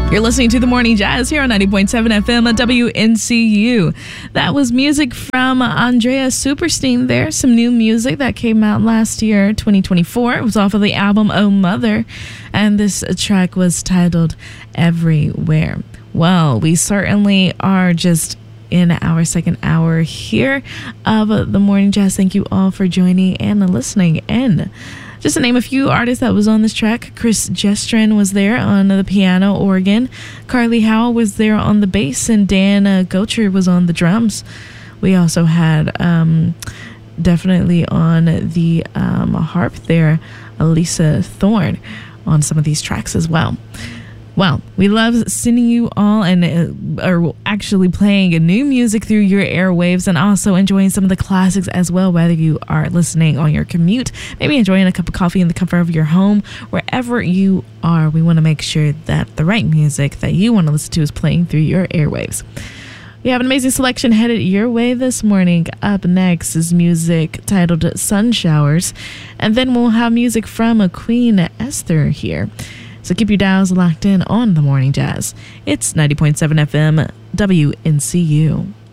You're listening to The Morning Jazz here on 90.7 FM at WNCU. That was music from Andrea Superstein there. Some new music that came out last year, 2024. It was off of the album Oh Mother. And this track was titled Everywhere. Well, we certainly are just in our second hour here of The Morning Jazz. Thank you all for joining and listening in. Just to name a few artists that was on this track, Chris Gestrin was there on the piano, organ. Carly Howell was there on the bass, and Dan Gocher was on the drums. We also had definitely on the harp there, Elisa Thorne on some of these tracks as well. Well, we love sending you all and are actually playing new music through your airwaves and also enjoying some of the classics as well, whether you are listening on your commute, maybe enjoying a cup of coffee in the comfort of your home, wherever you are. We want to make sure that the right music that you want to listen to is playing through your airwaves. We have an amazing selection headed your way this morning. Up next is music titled Sun Showers, and then we'll have music from Queen Esther here. So keep your dials locked in on The Morning Jazz. It's 90.7 FM, WNCU.